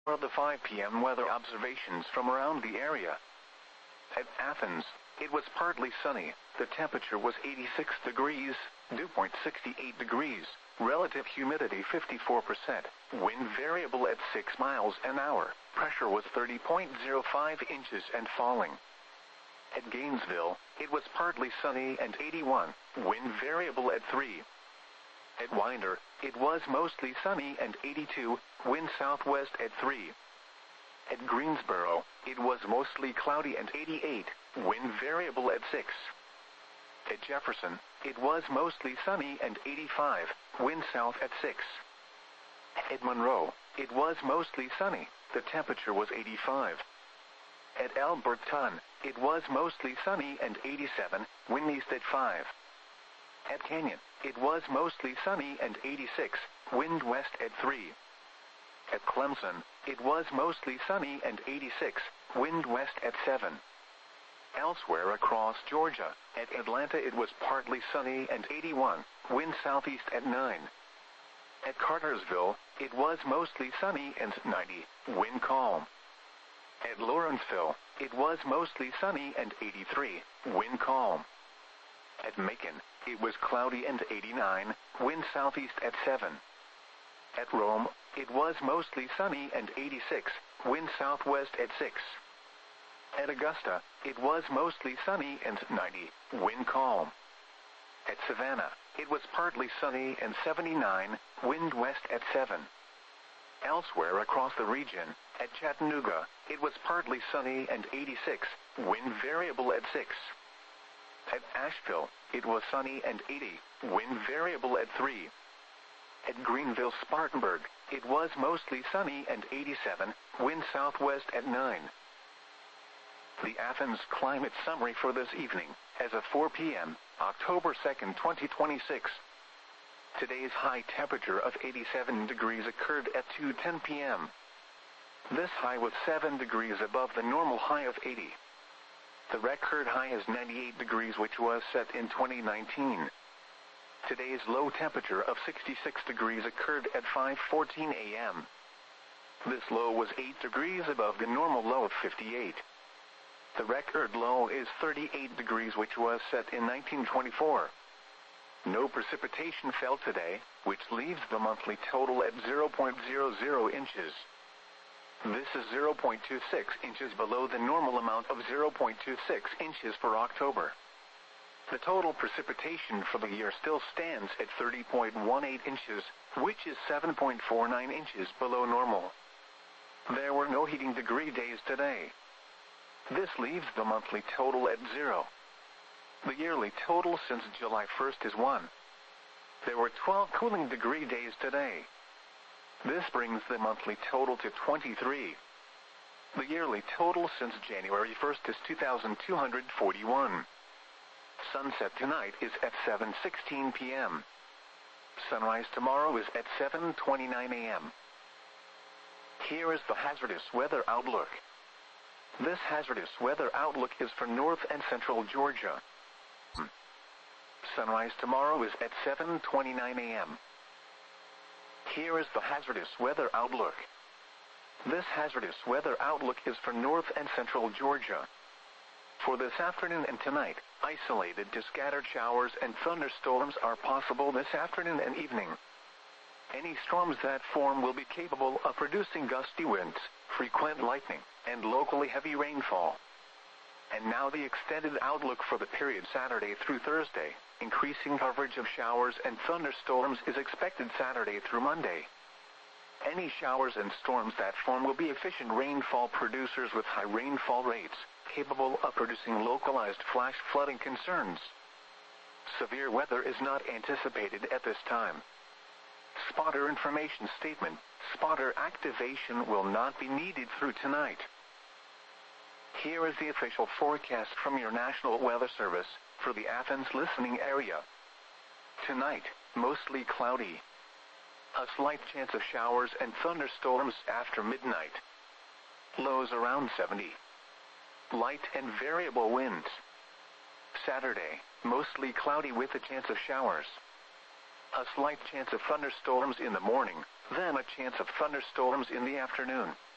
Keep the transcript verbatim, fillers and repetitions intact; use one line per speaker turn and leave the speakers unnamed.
are the five p m weather observations from around the area. At Athens, it was partly sunny. The temperature was eighty-six degrees, dew point sixty-eight degrees, relative humidity fifty-four percent, wind variable at six miles an hour, pressure was thirty point zero five inches and falling. At Gainesville, it was partly sunny and eighty-one, wind variable at three. At Winder, it was mostly sunny and eighty-two, wind southwest at three. At Greensboro, it was mostly cloudy and eighty-eight, wind variable at six. At Jefferson, it was mostly sunny and eighty-five, wind south at six. At Monroe, it was mostly sunny, the temperature was eighty-five. At Alberton, it was mostly sunny and eighty-seven, wind east at five. At Canyon, it was mostly sunny and eighty-six, wind west at three. At Clemson, it was mostly sunny and eighty-six, wind west at seven. Elsewhere across Georgia, at Atlanta it was partly sunny and eighty-one, wind southeast at nine. At Cartersville, it was mostly sunny and ninety, wind calm. At Lawrenceville, it was mostly sunny and eighty-three, wind calm. At Macon, it was cloudy and eighty-nine, wind southeast at seven. At Rome, it was mostly sunny and eighty-six, wind southwest at six. At Augusta, it was mostly sunny and ninety, wind calm. At Savannah, it was partly sunny and seventy-nine, wind west at seven. Elsewhere across the region, at Chattanooga, it was partly sunny and eighty-six, wind variable at six. At Asheville, it was sunny and eighty, wind variable at three. At Greenville-Spartanburg, it was mostly sunny and eighty-seven, wind southwest at nine. The Athens climate summary for this evening, as of four p m, October second, twenty twenty-six. Today's high temperature of eighty-seven degrees occurred at two ten p m This high was seven degrees above the normal high of eighty. The record high is ninety-eight degrees, which was set in twenty nineteen. Today's low temperature of sixty-six degrees occurred at five fourteen a m This low was eight degrees above the normal low of fifty-eight. The record low is thirty-eight degrees, which was set in nineteen twenty-four. No precipitation fell today, which leaves the monthly total at zero point zero zero inches. This is zero point two six inches below the normal amount of zero point two six inches for October. The total precipitation for the year still stands at thirty point one eight inches, which is seven point four nine inches below normal. There were no heating degree days today. This leaves the monthly total at zero. The yearly total since July first is one. There were twelve cooling degree days today. This brings the monthly total to twenty-three. The yearly total since January first is two thousand two hundred forty-one. Sunset tonight is at seven sixteen p m Sunrise tomorrow is at seven twenty-nine a m Here is the hazardous weather outlook. This hazardous weather outlook is for north and central Georgia. Sunrise tomorrow is at seven twenty-nine a m Here is the hazardous weather outlook. This hazardous weather outlook is for north and central Georgia. For this afternoon and tonight, isolated to scattered showers and thunderstorms are possible this afternoon and evening. Any storms that form will be capable of producing gusty winds, frequent lightning, and locally heavy rainfall. And now the extended outlook for the period Saturday through Thursday. Increasing coverage of showers and thunderstorms is expected Saturday through Monday. Any showers and storms that form will be efficient rainfall producers with high rainfall rates, capable of producing localized flash flooding concerns. Severe weather is not anticipated at this time. Spotter information statement: spotter activation will not be needed through tonight. Here is the official forecast from your National Weather Service for the Athens listening area. Tonight, mostly cloudy. A slight chance of showers and thunderstorms after midnight. Lows around seventy. Light and variable winds. Saturday, mostly cloudy with a chance of showers. A slight chance of thunderstorms in the morning, then a chance of thunderstorms in the afternoon.